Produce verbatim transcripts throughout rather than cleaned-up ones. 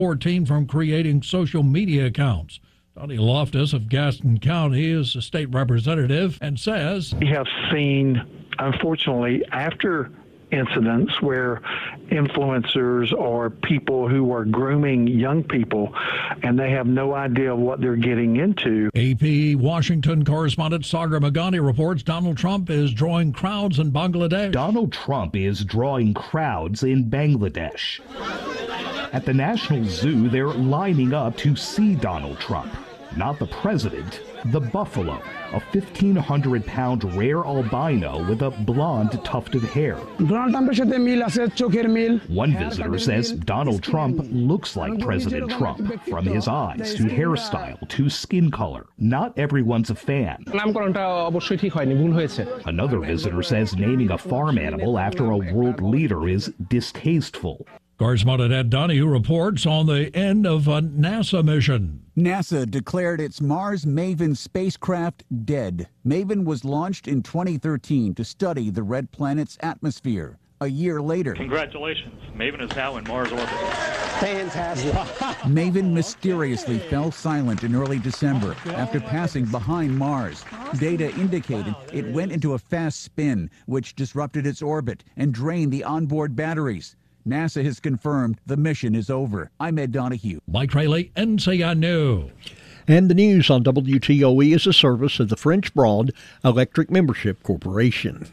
fourteen from creating social media accounts. Donnie Loftus of Gaston County is a state representative and says, We have seen, unfortunately, after incidents where influencers or people who are grooming young people and they have no idea what they're getting into. A P Washington correspondent Sagar Magani reports Donald Trump is drawing crowds in Bangladesh. Donald Trump is drawing crowds in Bangladesh. At the National Zoo, they're lining up to see Donald Trump. Not the president, the buffalo, a fifteen hundred pound rare albino with a blonde tuft of hair. One visitor says Donald Trump looks like President Trump, from his eyes to hairstyle to skin color. Not everyone's a fan. Another visitor says naming a farm animal after a world leader is distasteful. Correspondent Ed Donahue reports on the end of a NASA mission. NASA declared its Mars MAVEN spacecraft dead. MAVEN was launched in twenty thirteen to study the red planet's atmosphere. A year later, congratulations, MAVEN is now in Mars orbit. Fantastic. MAVEN mysteriously fell silent in early December after passing behind Mars. Data indicated it went into a fast spin, which disrupted its orbit and drained the onboard batteries. NASA has confirmed the mission is over. I'm Ed Donahue. Mike Rayleigh, N C N News. And the news on W T O E is a service of the French Broad Electric Membership Corporation.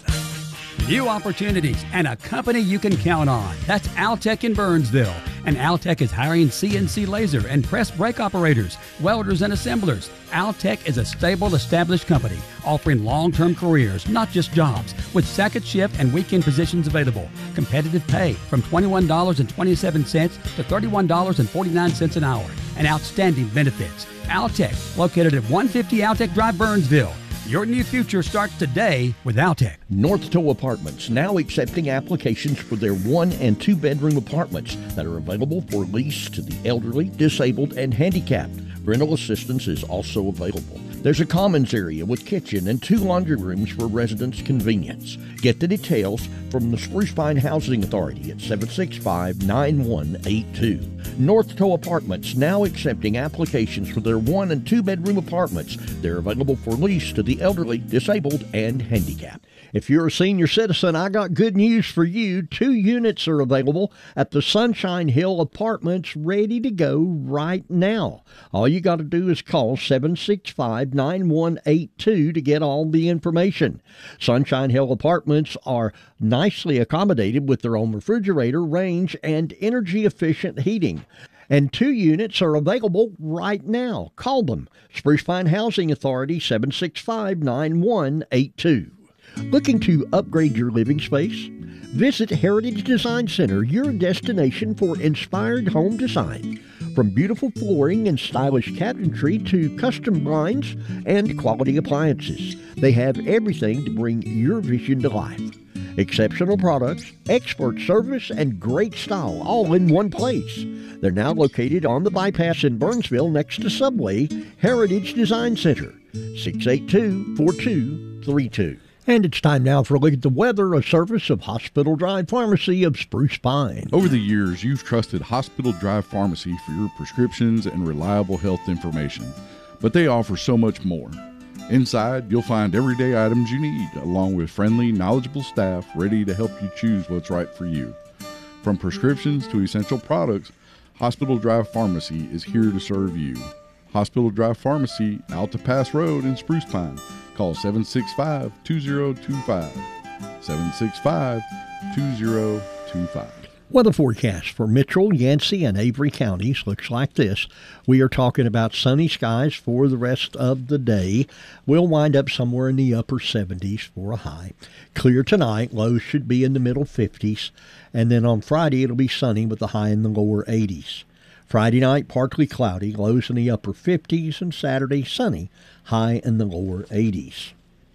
New opportunities and a company you can count on. That's Altec in Burnsville. And Altec is hiring C N C laser and press brake operators, welders, and assemblers. Altec is a stable, established company offering long-term careers, not just jobs, with second shift and weekend positions available. Competitive pay from twenty-one dollars and twenty-seven cents to thirty-one dollars and forty-nine cents an hour. And outstanding benefits. Altec, located at one fifty Altec Drive, Burnsville. Your new future starts today with Altec. North Toe Apartments now accepting applications for their one and two bedroom apartments that are available for lease to the elderly, disabled, and handicapped. Rental assistance is also available. There's a commons area with kitchen and two laundry rooms for residents' convenience. Get the details from the Spruce Pine Housing Authority at seven six five, nine one eight two. North Toe Apartments now accepting applications for their one and two bedroom apartments. They're available for lease to the elderly, disabled, and handicapped. If you're a senior citizen, I got good news for you. Two units are available at the Sunshine Hill Apartments, ready to go right now. All you got to do is call seven six five, nine one eight two to get all the information. Sunshine Hill Apartments are nicely accommodated with their own refrigerator, range, and energy-efficient heating. And two units are available right now. Call them. Spruce Pine Housing Authority, seven six five, nine one eight two. Looking to upgrade your living space? Visit Heritage Design Center, your destination for inspired home design. From beautiful flooring and stylish cabinetry to custom blinds and quality appliances, they have everything to bring your vision to life. Exceptional products, expert service, and great style all in one place. They're now located on the bypass in Burnsville next to Subway. Heritage Design Center, six eight two, four two three two. And it's time now for a look at the weather, a service of Hospital Drive Pharmacy of Spruce Pine. Over the years, you've trusted Hospital Drive Pharmacy for your prescriptions and reliable health information, but they offer so much more. Inside, you'll find everyday items you need, along with friendly, knowledgeable staff ready to help you choose what's right for you. From prescriptions to essential products, Hospital Drive Pharmacy is here to serve you. Hospital Drive Pharmacy, Alta Pass Road in Spruce Pine. Call seven six five, two zero two five, seven six five, two zero two five. Weather forecast for Mitchell, Yancey, and Avery counties looks like this. We are talking about sunny skies for the rest of the day. We'll wind up somewhere in the upper seventies for a high. Clear tonight, lows should be in the middle fifties. And then on Friday, it'll be sunny with a high in the lower eighties. Friday night, partly cloudy, lows in the upper fifties, and Saturday, sunny, high in the lower eighties.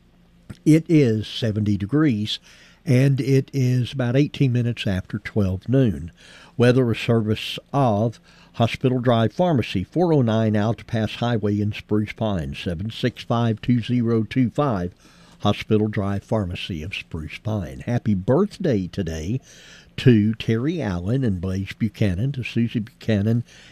It is seventy degrees, and it is about eighteen minutes after twelve noon. Weather a service of Hospital Drive Pharmacy, four oh nine Alta Pass Highway in Spruce Pine, seven six five, two zero two five. Hospital Drive Pharmacy of Spruce Pine. Happy birthday today to Terry Allen and Blaze Buchanan, to Susie Buchanan